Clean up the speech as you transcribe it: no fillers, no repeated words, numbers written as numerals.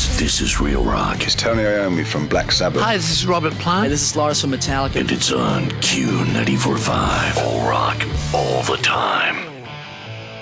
This is Real Rock. It's Tony Iommi from Black Sabbath. Hi, this is Robert Plant. Hey, this is Lars from Metallica. And it's on Q94.5. All rock, all the time.